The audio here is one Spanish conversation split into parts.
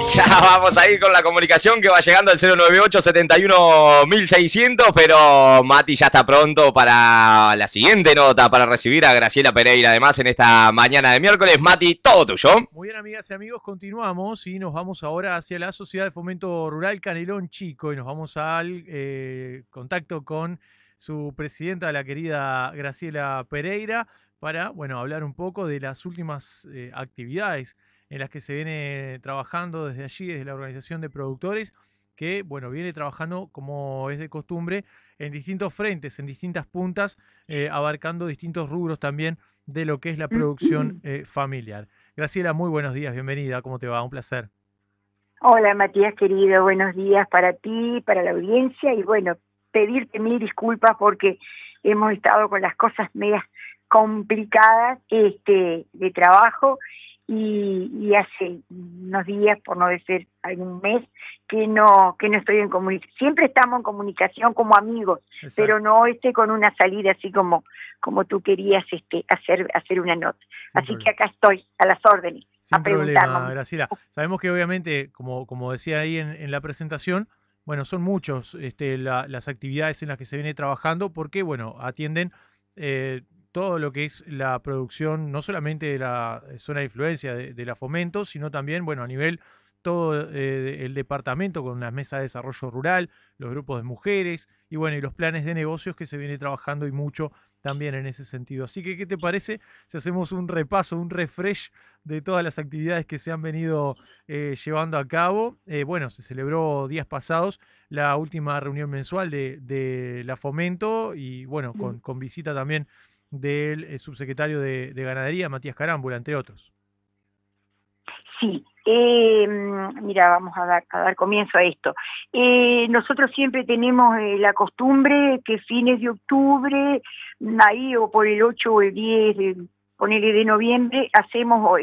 Ya vamos a ir con la comunicación que va llegando al 098-71-1600, pero Mati ya está pronto para la siguiente nota, para recibir a Graciela Pereira, además, en esta mañana de miércoles. Mati, todo tuyo. Muy bien, amigas y amigos, continuamos y nos vamos ahora hacia la Sociedad de Fomento Rural Canelón Chico y nos vamos al contacto con su presidenta, la querida Graciela Pereira, para, bueno, hablar un poco de las últimas actividades en las que se viene trabajando desde allí, desde la organización de productores, que, bueno, viene trabajando, como es de costumbre, en distintos frentes, en distintas puntas, abarcando distintos rubros también de lo que es la producción familiar. Graciela, muy buenos días, bienvenida, ¿cómo te va? Un placer. Hola Matías querido, buenos días para ti, para la audiencia y bueno, pedirte mil disculpas porque hemos estado con las cosas medias complicadas de trabajo y hace unos días, por no decir algún mes, que no estoy en comunicación. Siempre estamos en comunicación como amigos, Exacto. pero no con una salida así como tú querías hacer una nota. Sin Así problema. que acá estoy, a las órdenes, a Sin preguntar, problema, mami. Graciela. Sabemos que obviamente, como decía ahí en la presentación, bueno, son muchos las actividades en las que se viene trabajando porque, bueno, atienden todo lo que es la producción, no solamente de la zona de influencia de la Fomento, sino también, bueno, a nivel todo el departamento con las mesas de desarrollo rural, los grupos de mujeres y, bueno, y los planes de negocios que se viene trabajando y mucho también en ese sentido. Así que, ¿qué te parece si hacemos un repaso, un refresh de todas las actividades que se han venido llevando a cabo? Bueno, se celebró días pasados la última reunión mensual de la Fomento y bueno, con visita también del subsecretario de Ganadería, Matías Carámbula, entre otros. Sí, mira, vamos a dar comienzo a esto. Nosotros siempre tenemos la costumbre que fines de octubre, ahí o por el 8 o el 10, ponele de noviembre, hacemos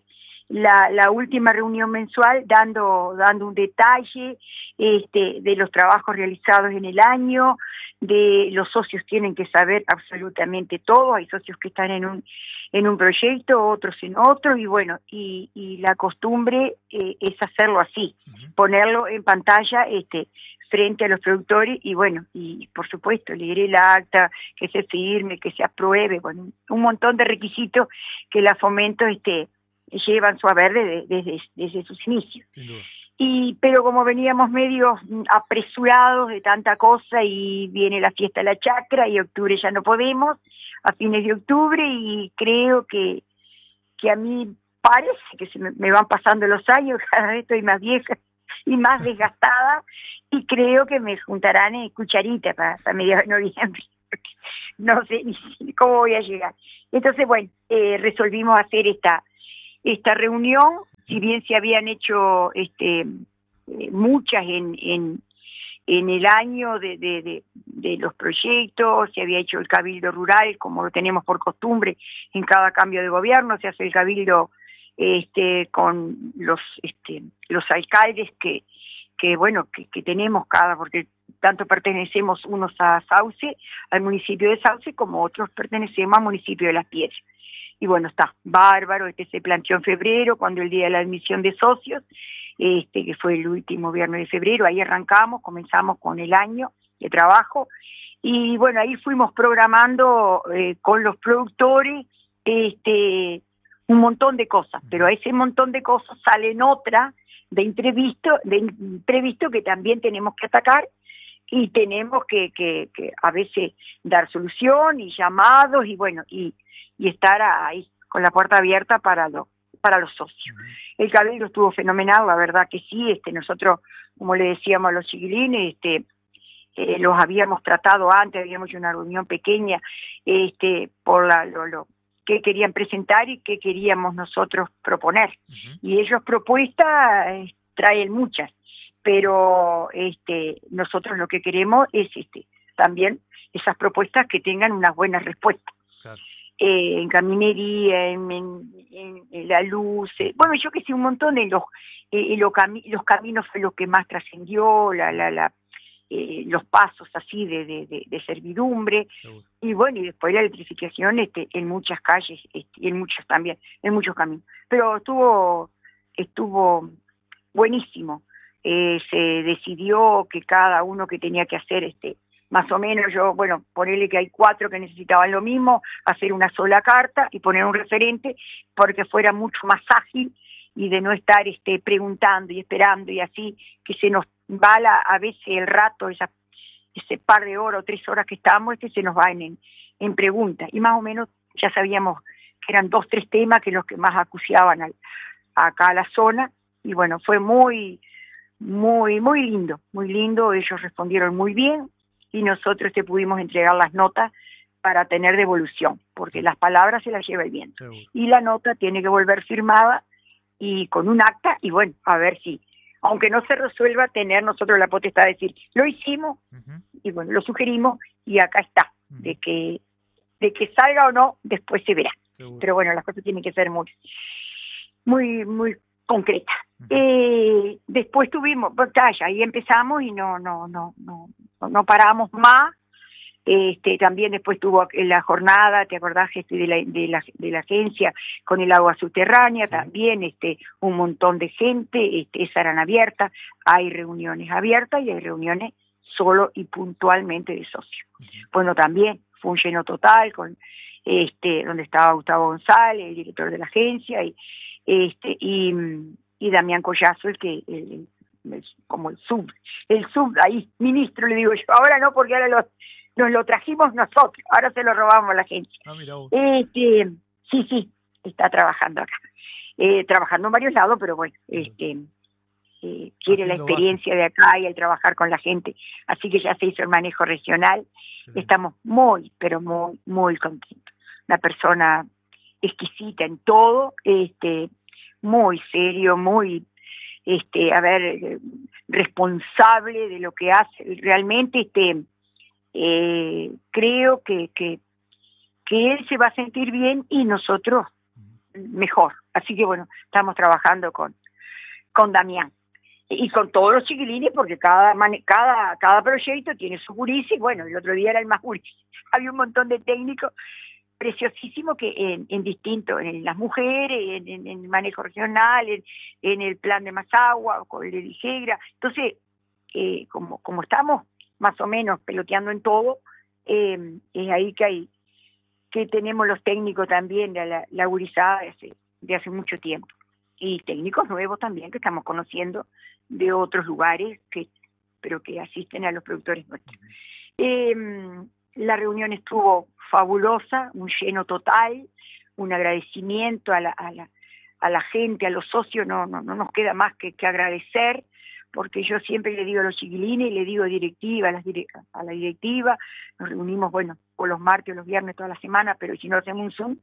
la última reunión mensual dando un detalle de los trabajos realizados en el año, de los socios tienen que saber absolutamente todo, hay socios que están en un proyecto, otros en otro, y bueno, y la costumbre es hacerlo así, ponerlo en pantalla frente a los productores, y bueno, y por supuesto, leer el acta, que se firme, que se apruebe, bueno, un montón de requisitos que la Fomento llevan su haber desde sus inicios. Sin duda. Pero como veníamos medio apresurados de tanta cosa y viene la fiesta de la chacra y octubre ya no podemos, a fines de octubre, y creo que a mí parece que me van pasando los años, cada vez estoy más vieja y más desgastada, y creo que me juntarán en cucharita para mediados de noviembre, no sé ni cómo voy a llegar. Entonces, bueno, resolvimos hacer esta reunión, si bien se habían hecho muchas en el año de los proyectos, se había hecho el cabildo rural, como lo tenemos por costumbre en cada cambio de gobierno, se hace el cabildo con los alcaldes que tenemos porque tanto pertenecemos unos a Sauce, al municipio de Sauce, como otros pertenecemos al municipio de Las Piedras. Y bueno, está bárbaro, se planteó en febrero, cuando el día de la admisión de socios, que fue el último viernes de febrero, ahí arrancamos, comenzamos con el año de trabajo, y bueno, ahí fuimos programando con los productores un montón de cosas, pero a ese montón de cosas salen otra de imprevisto que también tenemos que atacar, y tenemos que a veces dar solución y llamados, y bueno, y estar ahí con la puerta abierta para los socios. El cabildo estuvo fenomenal, la verdad que sí. Nosotros, como le decíamos a los chiquilines, los habíamos tratado antes, habíamos hecho una reunión pequeña por lo que querían presentar y qué queríamos nosotros proponer. Y ellos propuestas traen muchas, pero nosotros lo que queremos es también esas propuestas que tengan unas buenas respuestas. Claro. En caminería, en la luz, bueno, yo que sé, un montón de los caminos fue lo que más trascendió, los pasos así de servidumbre, y bueno, y después la electrificación en muchas calles, y en muchos caminos, pero estuvo buenísimo. Se decidió que cada uno que tenía que hacer, más o menos yo, bueno, ponerle que hay 4 que necesitaban lo mismo, hacer una sola carta y poner un referente, porque fuera mucho más ágil y de no estar preguntando y esperando y así, que se nos va a veces el rato, ese par de horas o 3 horas que estábamos, se nos va en preguntas. Y más o menos ya sabíamos que eran 2, 3 temas que los que más acuciaban acá a la zona, y bueno, fue muy lindo, ellos respondieron muy bien, y nosotros pudimos entregar las notas para tener devolución, porque las palabras se las lleva el viento, y la nota tiene que volver firmada, y con un acta, y bueno, a ver si, aunque no se resuelva, tener nosotros la potestad de decir, lo hicimos, y bueno, lo sugerimos, y acá está, de que salga o no, después se verá. Seguro. Pero bueno, las cosas tienen que ser muy concretas. Después tuvimos batalla, ahí empezamos y no paramos más. También después tuvo la jornada, ¿te acordás? De la agencia con el agua subterránea, sí. También un montón de gente, esas eran abiertas, hay reuniones abiertas y hay reuniones solo y puntualmente de socios. Bueno, también fue un lleno total con donde estaba Gustavo González, el director de la agencia, y Damián Collazo, como el sub ahí, ministro, le digo yo, ahora no, porque ahora nos lo trajimos nosotros, ahora se lo robamos a la agencia. Sí, está trabajando acá, trabajando en varios lados, pero bueno, quiere la experiencia de acá y el trabajar con la gente, así que ya se hizo el manejo regional. Sí. Estamos muy, pero muy contentos. Una persona exquisita en todo, muy serio, muy, responsable de lo que hace. Realmente, creo que él se va a sentir bien y nosotros mejor. Así que bueno, estamos trabajando con Damián. Y con todos los chiquilines, porque cada proyecto tiene su gurises, y bueno, el otro día era el más gurises. Había un montón de técnicos preciosísimos que en distintos, en las mujeres, en el manejo regional, en el plan de Mazagua, con el de Dijegra. Entonces, como estamos más o menos peloteando en todo, es ahí que tenemos los técnicos también, la gurizada de hace mucho tiempo. Y técnicos nuevos también que estamos conociendo de otros lugares, pero que asisten a los productores nuestros. La reunión estuvo fabulosa, un lleno total, un agradecimiento a la gente, a los socios, no nos queda más que agradecer, porque yo siempre le digo a los chiquilines, le digo directiva, a la directiva, nos reunimos, bueno, o los martes o los viernes toda la semana, pero si no hacemos un Zoom,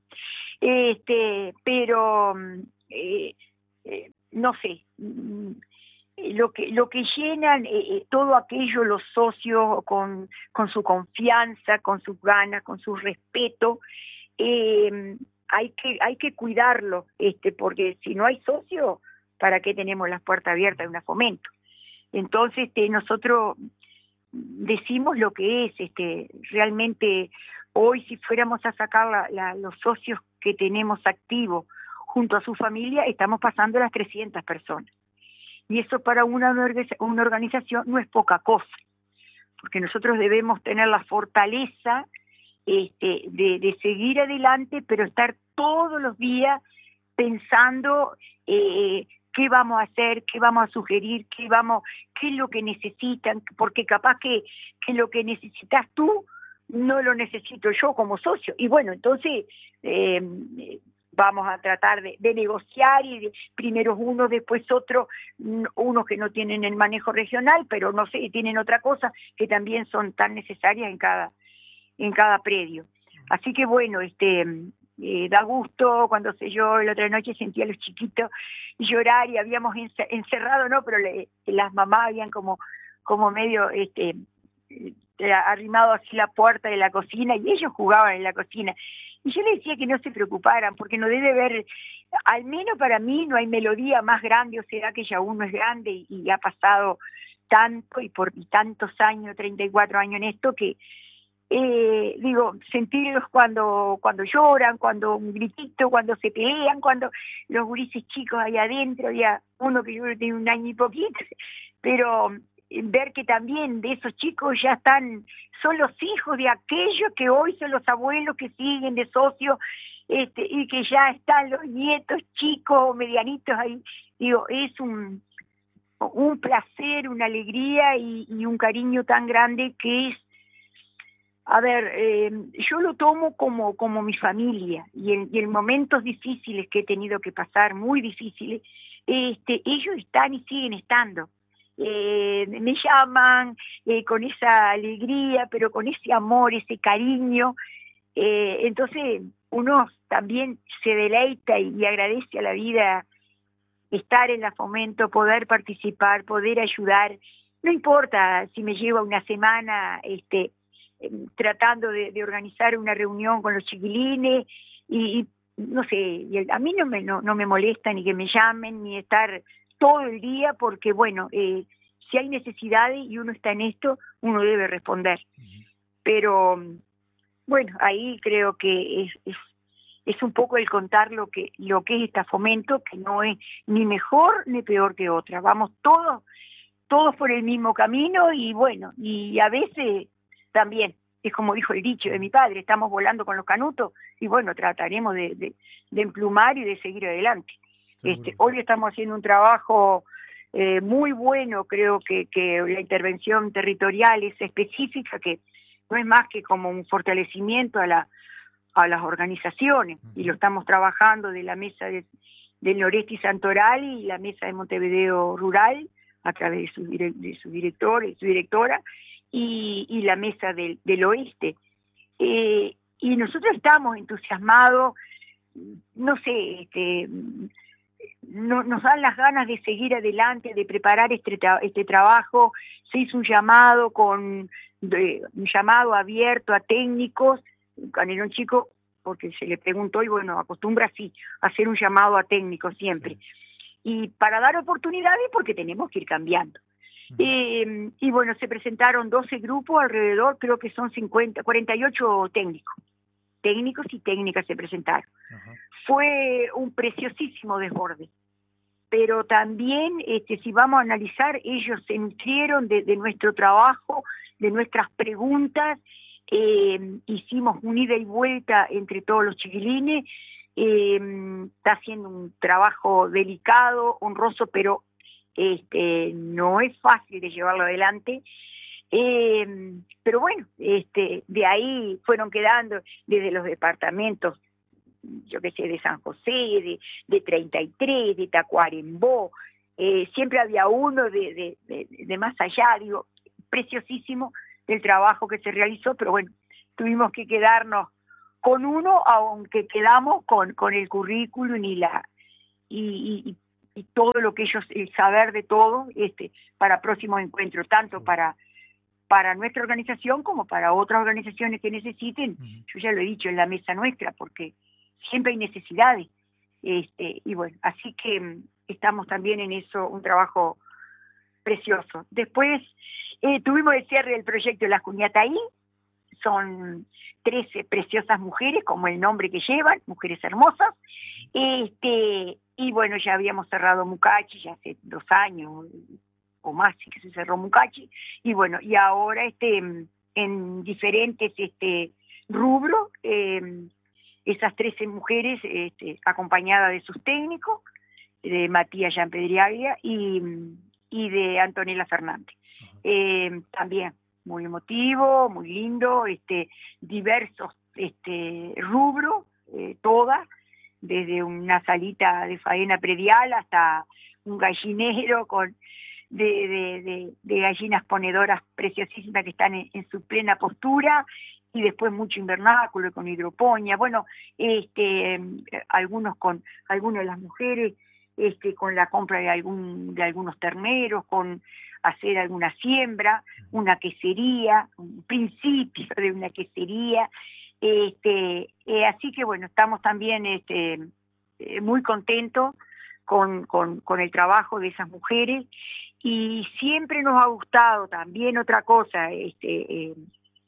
no sé, lo que llenan todo aquello los socios con su confianza, con sus ganas, con su respeto, hay que cuidarlo, porque si no hay socio, ¿para qué tenemos las puertas abiertas de una Fomento? Entonces nosotros decimos lo que es, realmente hoy si fuéramos a sacar los socios que tenemos activos junto a su familia, estamos pasando las 300 personas. Y eso para una organización no es poca cosa, porque nosotros debemos tener la fortaleza de seguir adelante, pero estar todos los días pensando qué vamos a hacer, qué vamos a sugerir, qué es lo que necesitan, porque capaz que lo que necesitas tú no lo necesito yo como socio. Y bueno, entonces vamos a tratar de negociar y primero uno, después otro, unos que no tienen el manejo regional, pero no sé, tienen otra cosa que también son tan necesarias en cada predio. Así que bueno, da gusto cuando yo la otra noche sentía a los chiquitos llorar y habíamos encerrado, no, pero las mamás habían como medio arrimado así la puerta de la cocina y ellos jugaban en la cocina. Y yo les decía que no se preocuparan, porque no debe haber, al menos para mí, no hay melodía más grande, o será que ya uno es grande y ha pasado tanto y por tantos años, 34 años en esto, que digo, sentirlos cuando lloran, cuando un gritito, cuando se pelean, cuando los gurises chicos ahí adentro, había uno que yo creo que tiene 1 año y poquito, pero ver que también de esos chicos ya son los hijos de aquellos que hoy son los abuelos que siguen de socios, y que ya están los nietos chicos, medianitos ahí, digo, es un placer, una alegría y un cariño tan grande que es, a ver, yo lo tomo como mi familia, y en momentos difíciles que he tenido que pasar, muy difíciles, ellos están y siguen estando. Me llaman con esa alegría, pero con ese amor, ese cariño, entonces uno también se deleita y agradece a la vida estar en la Fomento, poder participar, poder ayudar. No importa si me lleva una semana tratando de organizar una reunión con los chiquilines y no sé, a mí no me molesta ni que me llamen ni estar todo el día, porque bueno, si hay necesidades y uno está en esto, uno debe responder. Pero bueno, ahí creo que es un poco el contar lo que es esta Fomento, que no es ni mejor ni peor que otra. Vamos todos por el mismo camino, y bueno, y a veces también, es como dijo el dicho de mi padre, estamos volando con los canutos, y bueno, trataremos de emplumar y de seguir adelante. Hoy estamos haciendo un trabajo muy bueno, creo que la intervención territorial es específica, que no es más que como un fortalecimiento a las organizaciones, y lo estamos trabajando de la mesa del Noreste y Santoral y la mesa de Montevideo Rural, a través de su director y su directora, y la mesa del Oeste. Y nosotros estamos entusiasmados, no sé, nos dan las ganas de seguir adelante, de preparar este trabajo. Se hizo un llamado abierto a técnicos, Canelón Chico, porque se le preguntó, y bueno, acostumbra así, a hacer un llamado a técnicos siempre. Sí. Y para dar oportunidades, porque tenemos que ir cambiando. Y bueno, se presentaron 12 grupos alrededor, creo que son 48 técnicos y técnicas se presentaron. Fue un preciosísimo desborde, pero también, si vamos a analizar, ellos se nutrieron de nuestro trabajo, de nuestras preguntas. Hicimos un ida y vuelta entre todos los chiquilines. Está haciendo un trabajo delicado, honroso, pero no es fácil de llevarlo adelante. Pero bueno, de ahí fueron quedando desde los departamentos, yo qué sé, de San José, de 33, de Tacuarembó, siempre había uno de más allá, digo, preciosísimo el trabajo que se realizó, pero bueno, tuvimos que quedarnos con uno, aunque quedamos con el currículum y todo lo que ellos, el saber de todo, para próximos encuentros, tanto para nuestra organización como para otras organizaciones que necesiten. Yo ya lo he dicho en la mesa nuestra, porque siempre hay necesidades, y bueno, así que estamos también en eso, un trabajo precioso. Después tuvimos el cierre del proyecto de las Cuñataí. Son 13 preciosas mujeres, como el nombre que llevan, mujeres hermosas. Y bueno, ya habíamos cerrado Mucachi, ya hace 2 años o más que se cerró Mucachi. Y bueno, y ahora en diferentes rubros, esas 13 mujeres, acompañadas de sus técnicos, de Matías Gianpedriaglia y de Antonella Fernández. También muy emotivo, muy lindo, diversos rubros, todas, desde una salita de faena predial hasta un gallinero de gallinas ponedoras preciosísimas que están en su plena postura, y después mucho invernáculo con hidroponía. Bueno, algunas de las mujeres con la compra de algunos terneros, con hacer alguna siembra, una quesería, un principio de una quesería. Así que bueno, estamos también muy contentos con el trabajo de esas mujeres, y siempre nos ha gustado también otra cosa,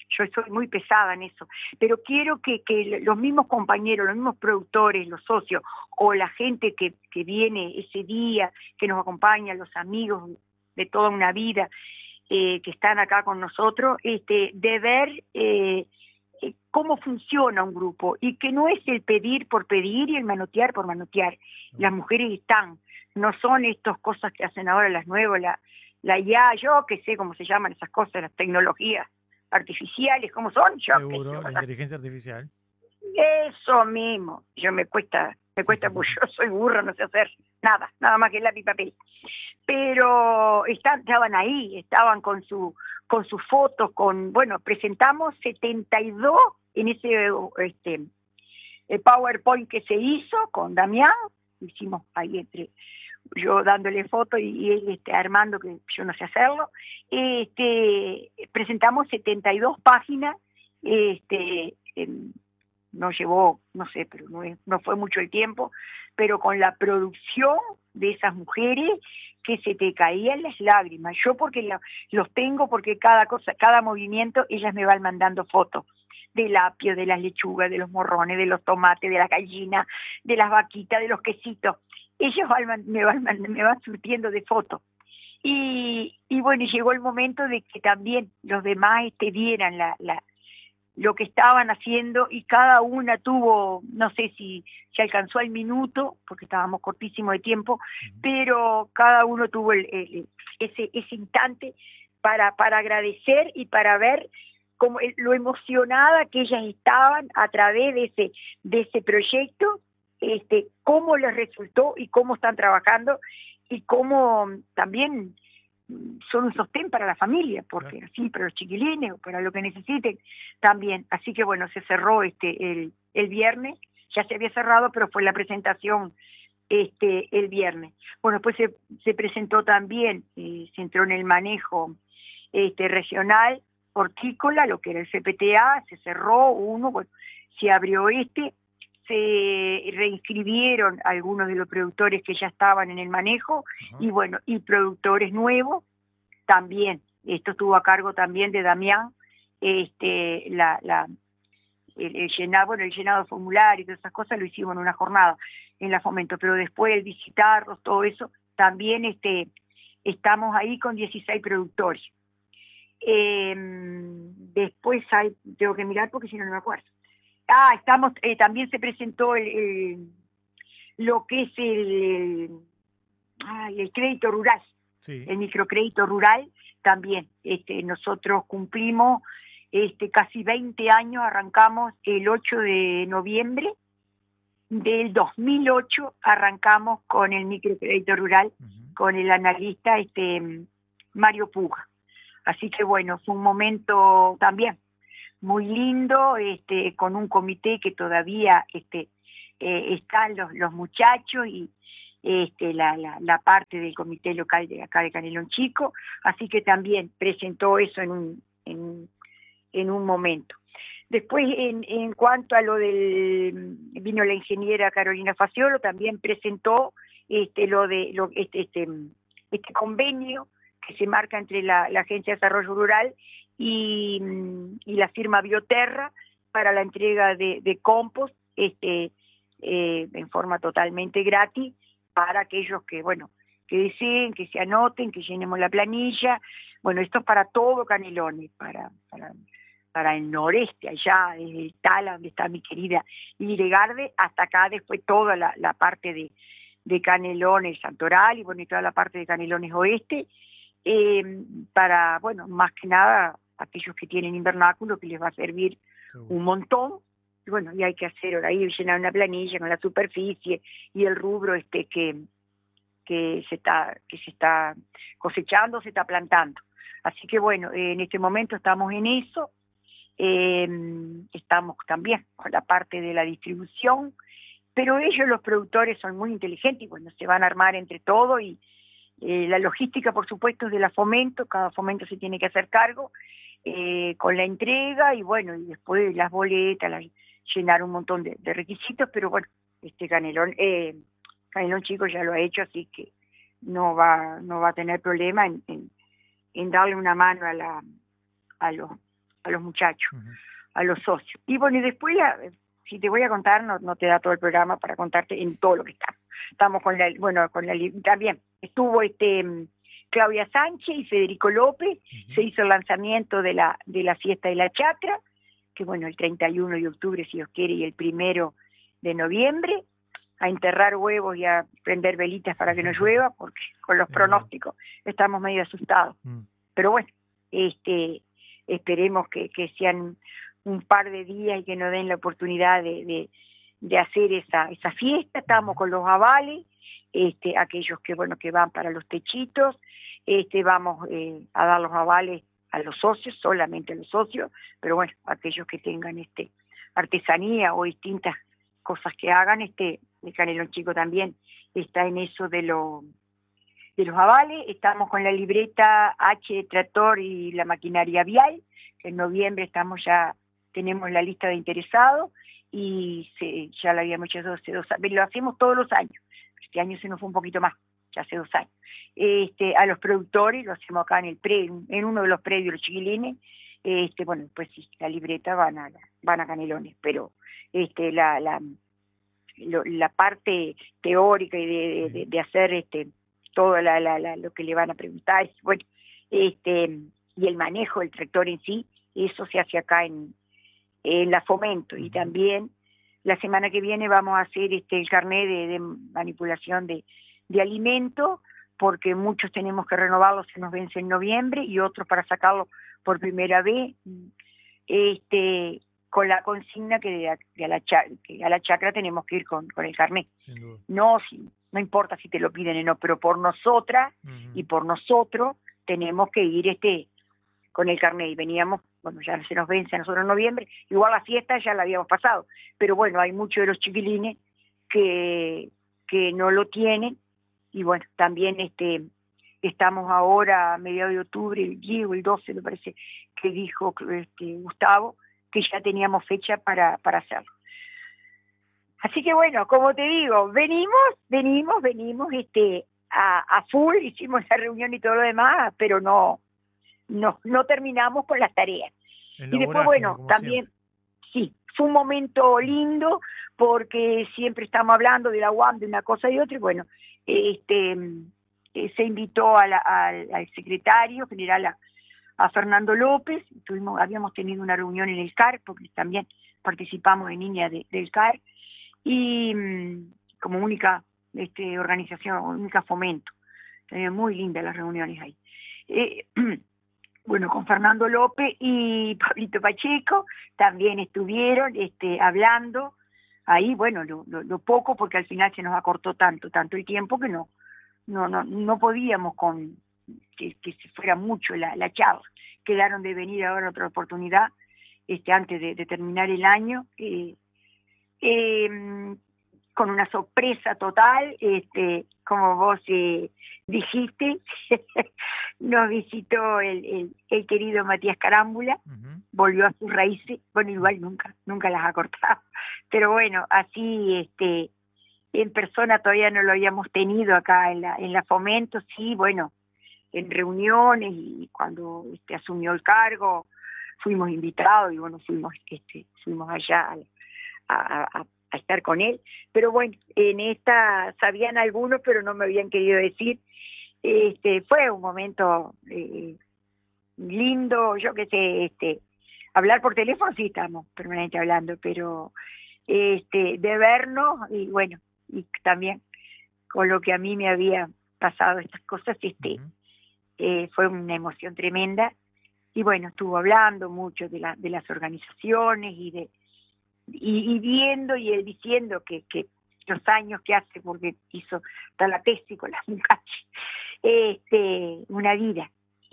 yo soy muy pesada en eso, pero quiero que los mismos compañeros, los mismos productores, los socios, o la gente que viene ese día, que nos acompaña, los amigos de toda una vida, que están acá con nosotros, de ver cómo funciona un grupo, y que no es el pedir por pedir y el manotear por manotear. Las mujeres están, no son estas cosas que hacen ahora las nuevas, la IA, yo que sé cómo se llaman esas cosas, las tecnologías artificiales, ¿cómo son? Yo Seguro, la inteligencia artificial. Eso mismo, me cuesta porque yo soy burra, no sé hacer nada más que lápiz y papel. Pero estaban ahí, estaban con sus fotos, presentamos 72 en ese el PowerPoint que se hizo con Damián, hicimos ahí yo dándole fotos y él armando, que yo no sé hacerlo, presentamos 72 páginas, no llevó, no sé, pero no fue mucho el tiempo, pero con la producción de esas mujeres que se te caían las lágrimas. Yo porque los tengo, porque cada movimiento, ellas me van mandando fotos del apio, de las lechugas, de los morrones, de los tomates, de las gallinas, de las vaquitas, de los quesitos. Ellos me van surtiendo de fotos. Y bueno, llegó el momento de que también los demás vieran lo que estaban haciendo, y cada una tuvo, no sé si alcanzó el minuto, porque estábamos cortísimos de tiempo, pero cada uno tuvo ese instante para agradecer y para ver lo emocionada que ellas estaban a través de ese proyecto, cómo les resultó y cómo están trabajando, y cómo también son un sostén para la familia, porque claro, así para los chiquilines o para lo que necesiten también. Así que bueno, se cerró el viernes, ya se había cerrado, pero fue la presentación el viernes. Bueno, después se presentó también, se entró en el manejo regional hortícola, lo que era el CPTA, se cerró uno, bueno, se abrió se reinscribieron algunos de los productores que ya estaban en el manejo, y bueno, y productores nuevos también. Esto estuvo a cargo también de Damián, el llenado de formularios y todas esas cosas lo hicimos en una jornada en la Fomento, pero después el visitarlos, todo eso, también estamos ahí con 16 productores. Después tengo que mirar porque si no me acuerdo. También se presentó lo que es el crédito rural, sí, el microcrédito rural también. Nosotros cumplimos casi 20 años, arrancamos el 8 de noviembre del 2008, arrancamos con el microcrédito rural, con el analista Mario Puga. Así que bueno, fue un momento también muy lindo, con un comité que todavía están los muchachos, y la parte del comité local de acá de Canelón Chico, así que también presentó eso en un momento. Después, en cuanto a vino la ingeniera Carolina Faciolo, también presentó este convenio que se marca entre la Agencia de Desarrollo Rural y la firma Bioterra para la entrega de compost en forma totalmente gratis para aquellos que deseen, que se anoten, que llenemos la planilla. Bueno, esto es para todo Canelones, para el noreste, allá desde el Tala, donde está mi querida Ilegarde, hasta acá después toda la parte de Canelones Santoral, y bueno, y toda la parte de Canelones Oeste, para, bueno, más que nada aquellos que tienen invernáculo, que les va a servir un montón. Y bueno, y hay que hacer ahí, llenar una planilla con la superficie y el rubro que se está cosechando, se está plantando. Así que bueno, en este momento estamos en eso. Estamos también con la parte de la distribución, pero ellos, los productores, son muy inteligentes, y bueno, se van a armar entre todos, y la logística, por supuesto, es de la Fomento, cada Fomento se tiene que hacer cargo con la entrega, y bueno, y después las boletas, llenar un montón de requisitos, pero bueno, Canelón Chico ya lo ha hecho, así que no va a tener problema en darle una mano a a los muchachos, Ujú. a los socios. Y bueno, y después, si te voy a contar, no te da todo el programa para contarte en todo lo que estamos. Estamos con también estuvo Claudia Sánchez y Federico López, se hizo el lanzamiento de la fiesta de la chacra, que bueno, el 31 de octubre, si Dios quiere, y el 1 de noviembre, a enterrar huevos y a prender velitas para que no llueva, porque con los pronósticos estamos medio asustados. Pero bueno, esperemos que sean un par de días y que nos den la oportunidad de hacer esa fiesta. Estamos con los avales, aquellos que bueno que van para los techitos, vamos a dar los avales a los socios, solamente a los socios, pero bueno, aquellos que tengan artesanía o distintas cosas que hagan, el Canelón Chico también está en eso de los avales. Estamos con la libreta H de Tractor y la maquinaria vial, que en noviembre tenemos la lista de interesados, y ya lo habíamos hecho hace 2 años, lo hacemos todos los años, este año se nos fue un poquito más, ya hace 2 años. A los productores, lo hacemos acá en uno de los predios, los chiquilines, bueno, pues sí, la libreta van a Canelones, pero la parte teórica y de hacer todo lo que le van a preguntar, bueno, y el manejo del tractor en sí, eso se hace acá en la Fomento. Y también la semana que viene vamos a hacer el carnet de manipulación de alimentos, porque muchos tenemos que renovarlos, se nos vence en noviembre, y otros para sacarlo por primera vez, con la consigna que a la chacra tenemos que ir con el carnet. No importa si te lo piden o no, pero por nosotras y por nosotros tenemos que ir con el carnet. Y veníamos, bueno, ya se nos vence a nosotros en noviembre, igual la fiesta ya la habíamos pasado, pero bueno, hay muchos de los chiquilines que no lo tienen, y bueno, también estamos ahora a mediados de octubre, el 12 me parece que dijo Gustavo, que ya teníamos fecha para hacerlo. Así que bueno, como te digo, venimos a full, hicimos la reunión y todo lo demás, pero no terminamos con las tareas. Y después, bueno, también, sí, fue un momento lindo, porque siempre estamos hablando de la UAM, de una cosa y otra, y bueno, se invitó al secretario general, a Fernando López. Habíamos tenido una reunión en el CAR, porque también participamos en línea del CAR, y como única organización, única Fomento. Muy lindas las reuniones ahí. Bueno, con Fernando López y Pablito Pacheco también estuvieron hablando ahí, bueno, lo poco, porque al final se nos acortó tanto el tiempo que no podíamos que se fuera mucho la charla. Quedaron de venir ahora en otra oportunidad, antes de terminar el año, con una sorpresa total, como vos dijiste, nos visitó el querido Matías Carámbula, volvió a sus raíces, bueno, igual nunca las ha cortado, pero bueno, así en persona todavía no lo habíamos tenido acá en la Fomento, sí, bueno, en reuniones, y cuando asumió el cargo fuimos invitados, y bueno, fuimos allá a estar con él, pero bueno, en esta sabían algunos, pero no me habían querido decir. Fue un momento lindo, yo qué sé, hablar por teléfono sí estamos permanentemente hablando, pero de vernos, y bueno, y también con lo que a mí me había pasado estas cosas, fue una emoción tremenda. Y bueno, estuvo hablando mucho de las organizaciones, y viendo y él diciendo que los años que hace, porque hizo toda la tesis con las muchachas, una vida,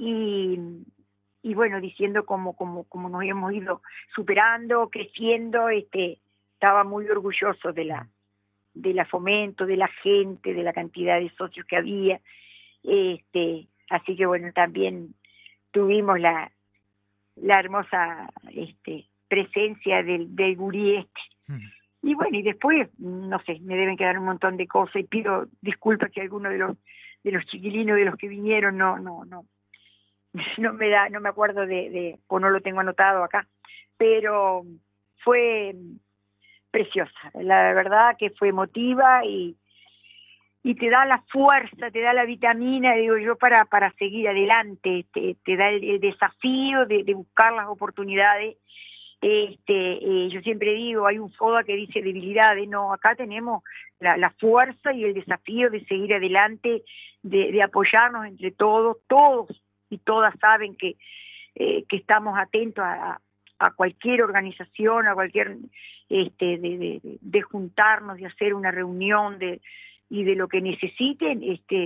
y bueno, diciendo cómo nos hemos ido superando, creciendo, estaba muy orgulloso de la Fomento, de la gente, de la cantidad de socios que había, así que bueno, también tuvimos la hermosa presencia del gurí Y bueno, y después, no sé, me deben quedar un montón de cosas, y pido disculpas que algunos de los chiquilinos de los que vinieron no no me acuerdo pues no lo tengo anotado acá, pero fue preciosa, la verdad que fue emotiva y te da la fuerza, te da la vitamina, digo yo, para seguir adelante, te da el desafío de buscar las oportunidades. Yo siempre digo, hay un FODA que dice debilidades, no, acá tenemos la fuerza y el desafío de seguir adelante, de apoyarnos entre todos y todas saben que estamos atentos a cualquier organización, a cualquier, de juntarnos, de hacer una reunión, y de lo que necesiten,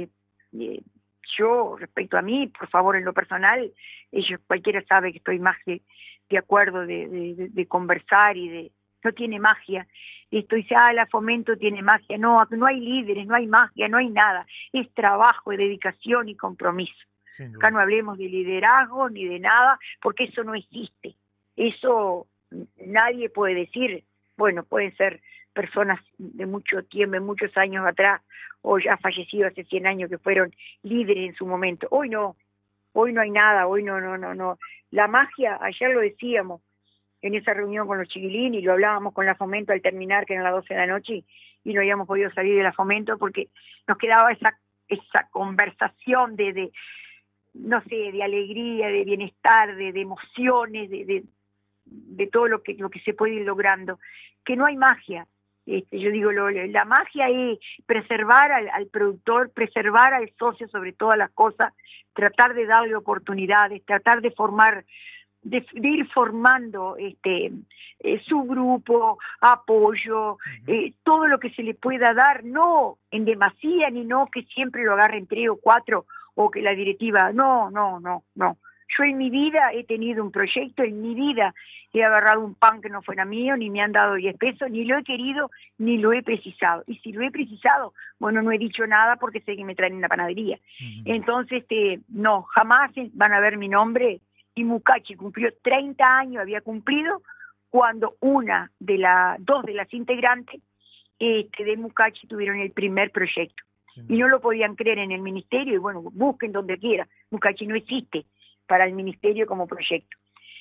yo, respecto a mí, por favor, en lo personal, cualquiera sabe que estoy más de acuerdo de conversar no tiene magia. Esto dice, la Fomento tiene magia. No hay líderes, no hay magia, no hay nada. Es trabajo, dedicación y compromiso. Acá no hablemos de liderazgo ni de nada, porque eso no existe. Eso nadie puede decir, bueno, pueden ser personas de mucho tiempo, muchos años atrás, o ya fallecidos hace 100 años que fueron líderes en su momento. Hoy no hay nada, hoy no. La magia, ayer lo decíamos en esa reunión con los chiquilines y lo hablábamos con la Fomento al terminar, que eran las 12 de la noche, y no habíamos podido salir de la Fomento porque nos quedaba esa conversación no sé, de alegría, de bienestar, de emociones, de todo lo que se puede ir logrando, que no hay magia. Yo digo, la magia es preservar al productor, preservar al socio sobre todas las cosas, tratar de darle oportunidades, tratar de formar, de ir formando su grupo, apoyo, todo lo que se le pueda dar, no en demasía, ni no que siempre lo agarren 3 o 4, o que la directiva, no. Yo en mi vida he tenido un proyecto, en mi vida he agarrado un pan que no fuera mío, ni me han dado 10 pesos, ni lo he querido, ni lo he precisado. Y si lo he precisado, bueno, no he dicho nada porque sé que me traen en la panadería. Entonces, no, jamás van a ver mi nombre. Y Mucachi cumplió 30 años, había cumplido, cuando dos de las integrantes de Mucachi tuvieron el primer proyecto. Y no lo podían creer en el ministerio, y bueno, busquen donde quiera. Mucachi no existe para el ministerio como proyecto.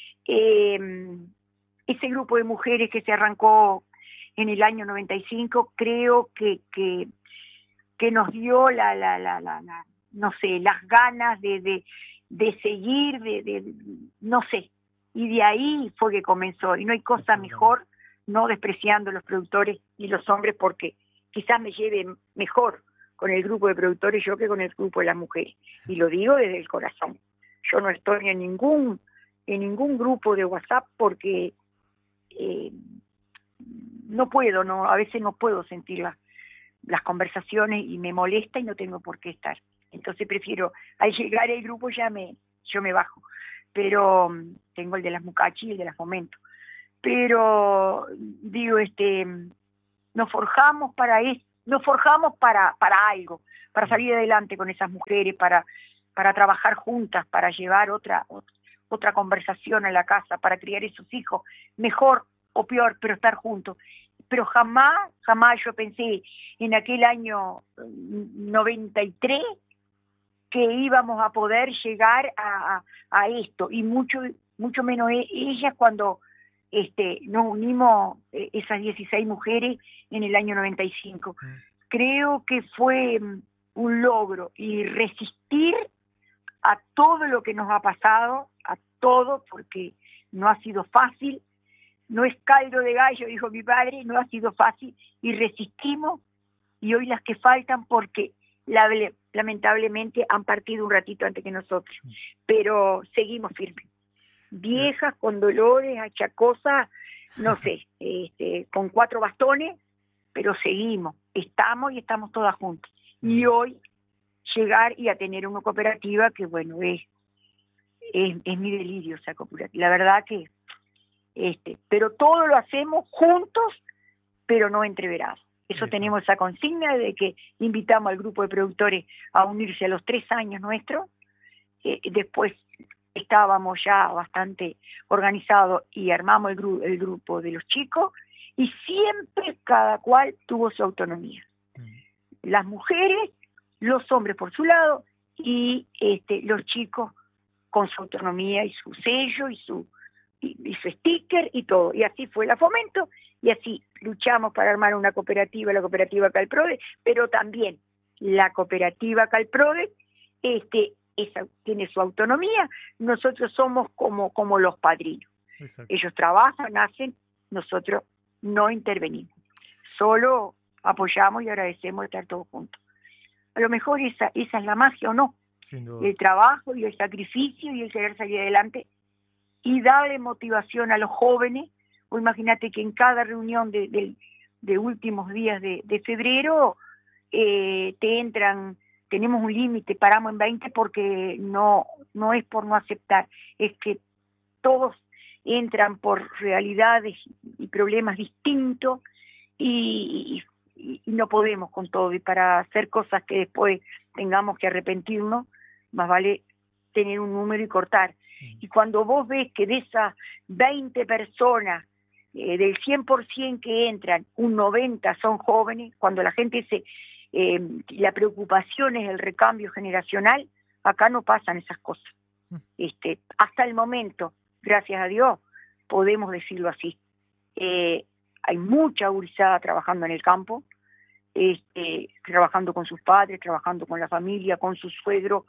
Ese grupo de mujeres que se arrancó en el año 95, creo que nos dio no sé, las ganas de seguir, no sé, y de ahí fue que comenzó, y no hay cosa mejor, no despreciando a los productores y los hombres, porque quizás me lleve mejor con el grupo de productores yo que con el grupo de las mujeres, y lo digo desde el corazón. Yo no estoy en ningún grupo de WhatsApp porque no puedo, a veces no puedo sentir las conversaciones y me molesta y no tengo por qué estar. Entonces prefiero, al llegar el grupo yo me bajo. Pero tengo el de las Mucachi y el de las Fomento. Pero digo, nos forjamos para algo, para salir adelante con esas mujeres, para trabajar juntas, para llevar otra conversación a la casa, para criar esos hijos, mejor o peor, pero estar juntos. Pero jamás yo pensé en aquel año 93 que íbamos a poder llegar a esto, y mucho menos ellas cuando nos unimos, esas 16 mujeres en el año 95. Creo que fue un logro, y resistir a todo lo que nos ha pasado, a todo, porque no ha sido fácil, no es caldo de gallo, dijo mi padre, no ha sido fácil, y resistimos, y hoy las que faltan, porque lamentablemente han partido un ratito antes que nosotros, pero seguimos firmes, viejas, con dolores, achacosas, no sé, con 4 bastones, pero seguimos, estamos todas juntas, y hoy llegar y a tener una cooperativa que, bueno, es mi delirio esa cooperativa, la verdad que, pero todo lo hacemos juntos, pero no entreverados. Eso tenemos esa consigna de que invitamos al grupo de productores a unirse a los 3 años nuestros, después estábamos ya bastante organizados y armamos el grupo de los chicos, y siempre cada cual tuvo su autonomía. Las mujeres, los hombres por su lado, y los chicos con su autonomía y su sello y su sticker y todo. Y así fue la Fomento, y así luchamos para armar una cooperativa, la cooperativa Calprode, pero también la cooperativa Calprode esa tiene su autonomía, nosotros somos como los padrinos. Exacto. Ellos trabajan, hacen, nosotros no intervenimos, solo apoyamos y agradecemos estar todos juntos. A lo mejor esa es la magia, ¿o no? Sin duda. El trabajo y el sacrificio y el querer salir adelante y darle motivación a los jóvenes. O imagínate que en cada reunión de últimos días de febrero te entran, tenemos un límite, paramos en 20 porque no es por no aceptar, es que todos entran por realidades y problemas distintos y no podemos con todo, y para hacer cosas que después tengamos que arrepentirnos, más vale tener un número y cortar. Y cuando vos ves que de esas 20 personas, del 100% que entran, un 90 son jóvenes, cuando la gente la preocupación es el recambio generacional, acá no pasan esas cosas. Hasta el momento, gracias a Dios, podemos decirlo así. Hay mucha gurizada trabajando en el campo, trabajando con sus padres, trabajando con la familia, con sus suegros,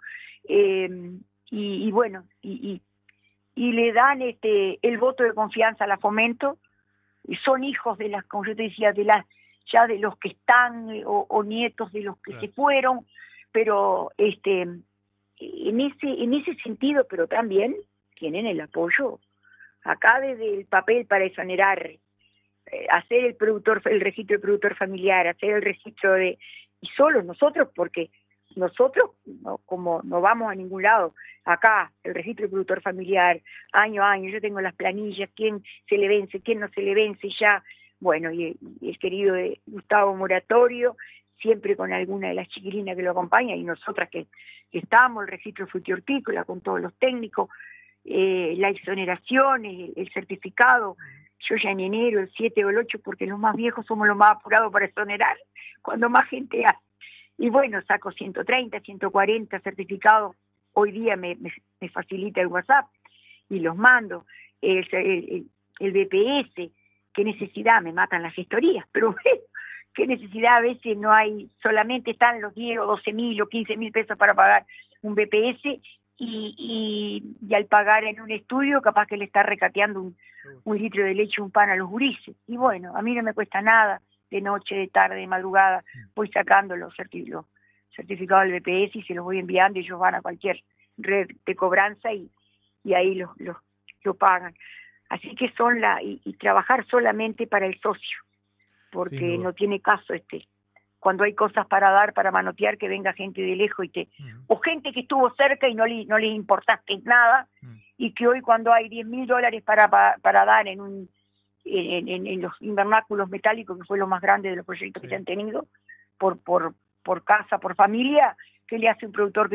y bueno, y le dan el voto de confianza a la Fomento, y son hijos de las, como yo te decía, ya de los que están, o nietos de los que se fueron, pero en ese sentido, pero también tienen el apoyo acá desde el papel para exonerar, hacer el registro de productor familiar, hacer el registro y solo nosotros, porque nosotros como no vamos a ningún lado, acá el registro de productor familiar, año a año, yo tengo las planillas, quién se le vence, quién no se le vence ya, bueno, y el querido Gustavo Moratorio, siempre con alguna de las chiquilinas que lo acompaña, y nosotras que estamos, el registro frutihortícola con todos los técnicos, la exoneración, el certificado. Yo ya en enero, el 7 o el 8, porque los más viejos somos los más apurados para exonerar, cuando más gente hace. Y bueno, saco 130, 140 certificados, hoy día me facilita el WhatsApp, y los mando. El BPS, qué necesidad, me matan las gestorías, pero bueno, qué necesidad, a veces no hay, solamente están los 10 o 12.000 o 15.000 pesos para pagar un BPS, y al pagar en un estudio capaz que le está recateando un litro de leche, un pan a los gurises. Y bueno, a mí no me cuesta nada, de noche, de tarde, de madrugada, voy sacando los certificados del BPS y se los voy enviando, y ellos van a cualquier red de cobranza y ahí lo pagan. Así que y trabajar solamente para el socio, porque no tiene caso cuando hay cosas para dar, para manotear, que venga gente de lejos o gente que estuvo cerca y no le importaste nada, y que hoy cuando hay $10.000 para dar en los invernáculos metálicos, que fue lo más grande de los proyectos que se han tenido, por casa, por familia, ¿qué le hace un productor que